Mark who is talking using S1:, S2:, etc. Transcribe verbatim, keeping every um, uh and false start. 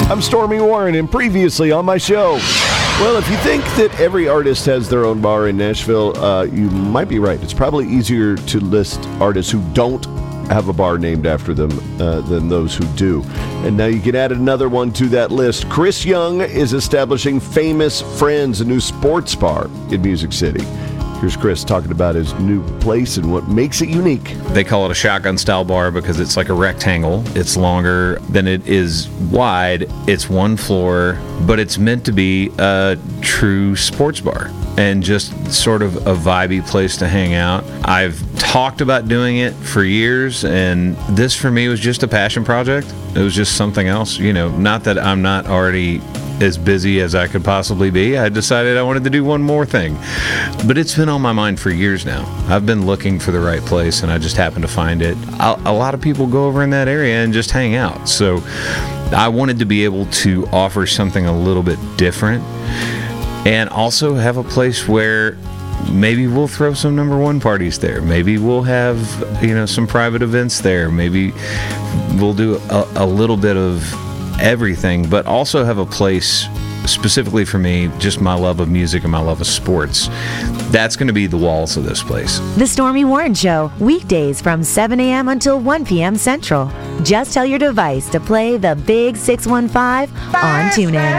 S1: I'm Stormy Warren, and previously on my show. Well, if you think that every artist has their own bar in Nashville, uh, you might be right. It's probably easier to list artists who don't have a bar named after them uh, than those who do. And now you can add another one to that list. Chris Young is establishing Famous Friends, a new sports bar in Music City. Here's Chris talking about his new place and what makes it unique.
S2: They call it a shotgun style bar because it's like a rectangle. It's longer than it is wide. It's one floor, but it's meant to be a true sports bar and just sort of a vibey place to hang out. I've talked about doing it for years, and this for me was just a passion project. It was just something else, you know, not that I'm not already as busy as I could possibly be. I decided I wanted to do one more thing. But it's been on my mind for years now. I've been looking for the right place, and I just happened to find it. A, a lot of people go over in that area and just hang out. So I wanted to be able to offer something a little bit different and also have a place where maybe we'll throw some number one parties there. Maybe we'll have, you know, some private events there. Maybe we'll do a, a little bit of everything, but also have a place specifically for me, just my love of music and my love of sports. That's going to be the walls of this place.
S3: The Stormy Warren Show, weekdays from seven a.m. until one p.m. Central. Just tell your device to play the Big six one five on TuneIn.